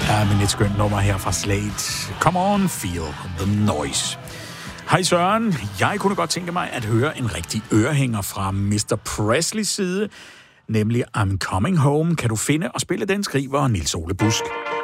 Ja, men et skønt nummer her fra Slade. Come on, feel the noise. Hej Søren, jeg kunne godt tænke mig at høre en rigtig ørehænger fra Mr. Presleys side, nemlig I'm Coming Home. Kan du finde og spille den, skriver Niels Ole Busk.